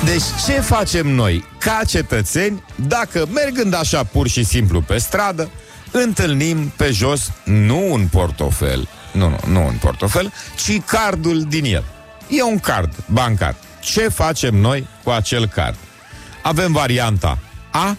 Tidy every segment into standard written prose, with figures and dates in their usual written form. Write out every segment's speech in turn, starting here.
Deci ce facem noi, ca cetățeni, dacă mergând așa pur și simplu pe stradă, întâlnim pe jos nu un portofel, nu un portofel, ci cardul din el. E un card bancar. Ce facem noi cu acel card? Avem varianta A,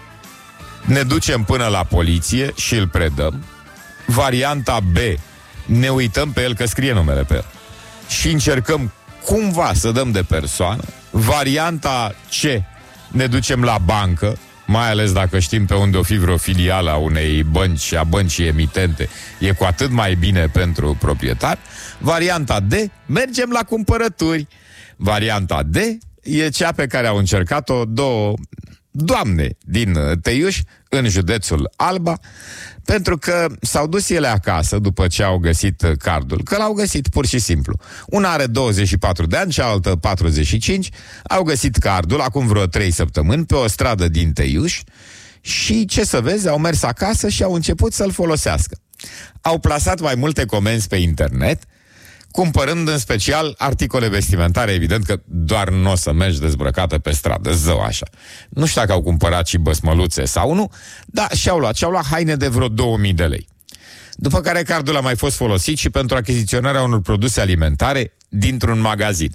ne ducem până la poliție și îl predăm. Varianta B, ne uităm pe el că scrie numele pe el și încercăm cumva să dăm de persoană. Varianta C, ne ducem la bancă, mai ales dacă știm pe unde o fi vreo filială a unei bănci, a băncii emitente, e cu atât mai bine pentru proprietar. Varianta D, mergem la cumpărături. Varianta D e cea pe care au încercat-o două doamne din Teiuș, în județul Alba, pentru că s-au dus ele acasă după ce au găsit cardul, că l-au găsit pur și simplu. Una are 24 de ani, cealaltă 45, au găsit cardul acum vreo 3 săptămâni pe o stradă din Teiuș și, ce să vezi, au mers acasă și au început să-l folosească. Au plasat mai multe comenzi pe internet, cumpărând în special articole vestimentare, evident că doar nu o să mergi dezbrăcată pe stradă, zău așa. Nu știu dacă au cumpărat și băsmăluțe sau nu, dar și-au luat haine de vreo 2000 de lei. După care cardul a mai fost folosit și pentru achiziționarea unor produse alimentare dintr-un magazin.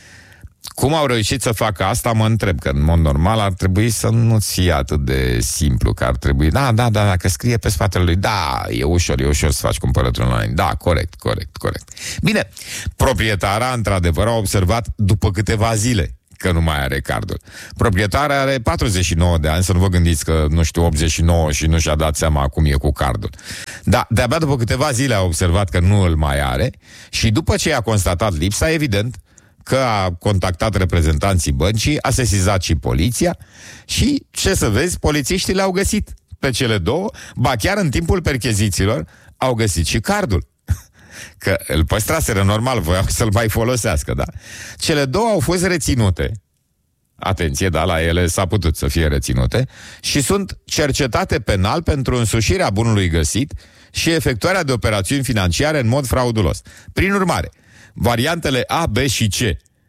Cum au reușit să facă asta, mă întreb, că în mod normal ar trebui să nu-ți fie atât de simplu, că ar trebui, da, că scrie pe spatele lui, da, e ușor să faci cumpărături online, da, corect. Bine, proprietara, într-adevăr, a observat după câteva zile că nu mai are cardul. Proprietarea are 49 de ani, să nu vă gândiți că, 89 și nu și-a dat seama cum e cu cardul. Da, de-abia după câteva zile a observat că nu îl mai are și după ce a constatat lipsa, evident, că a contactat reprezentanții băncii, a sesizat și poliția și, ce să vezi, polițiștii le-au găsit pe cele două, ba chiar în timpul perchezițiilor au găsit și cardul. Că îl păstraseră normal, voiau să-l mai folosească, da? Cele două au fost reținute. Atenție, da, la ele s-a putut să fie reținute și sunt cercetate penal pentru însușirea bunului găsit și efectuarea de operațiuni financiare în mod fraudulos. Prin urmare, variantele A, B și C,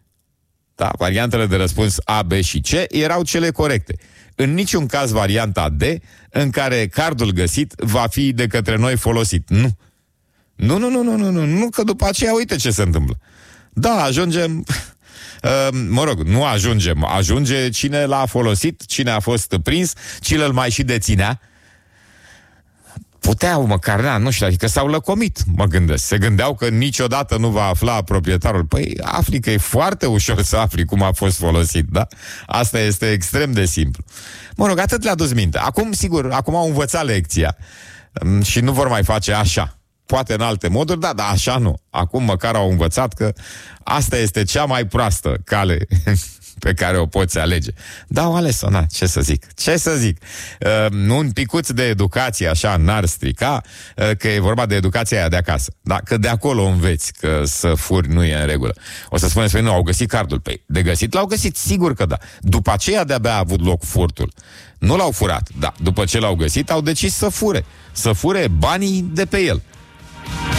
da, variantele de răspuns A, B și C erau cele corecte. În niciun caz varianta D, în care cardul găsit va fi de către noi folosit. Nu, că după aceea uite ce se întâmplă. Da, ajungem... ajunge cine l-a folosit, cine a fost prins, cine îl mai și deținea. Puteau măcar, nu știu, adică s-au lăcomit, mă gândesc. Se gândeau că niciodată nu va afla proprietarul. Păi afli că e foarte ușor să afli cum a fost folosit, da? Asta este extrem de simplu. Mă rog, atât le-a dus minte. Acum, sigur, au învățat lecția și nu vor mai face așa. Poate în alte moduri, da, dar așa nu. Acum măcar au învățat că asta este cea mai proastă cale pe care o poți alege. Da, au ales-o, ce să zic? Un picuț de educație așa n-ar strica, că e vorba de educația aia de acasă. Da, că de acolo înveți că să furi nu e în regulă. O să spuneți, nu, au găsit cardul. Păi, de găsit l-au găsit, sigur că da. După aceea de-abia a avut loc furtul. Nu l-au furat, da. După ce l-au găsit, au decis să fure banii de pe el.